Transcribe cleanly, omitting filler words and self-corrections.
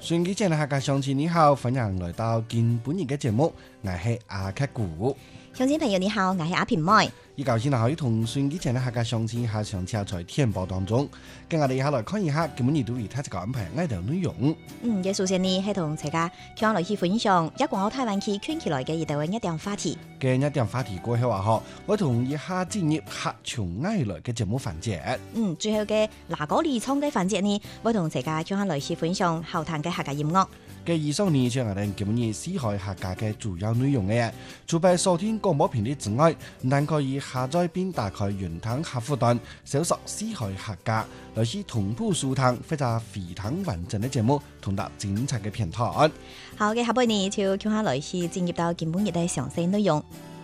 順機前嘅客家鄉親你好，歡迎來到今本日嘅節目，我係阿克古。 鄉親朋友你好，我係阿平妹。 依舊先可以同順機前嘅客家鄉親下上車在天報當中，跟我哋一下來看一下今本日對佢睇一個安排呢條內容。 嘅首先呢係同大家向來去分享一廣澳台灣區圈起來嘅一條一點話題。 嘅一點話題過後啊，我同一下進入客從愛來嘅節目環節。 最後嘅拿歌離唱嘅環節呢，我同大家向來去分享後談嘅客家音樂。 嘅以上呢就係我哋今日四海客家嘅主要內容嘅。除咗收聽廣播頻率之外，但可以下載並打開雲端客戶端，搜索四海客家，來去同步收聽或者非常完整嘅節目，同埋精彩嘅片段。 好嘅，下半年就向下來去進入到今本日嘅詳細內容。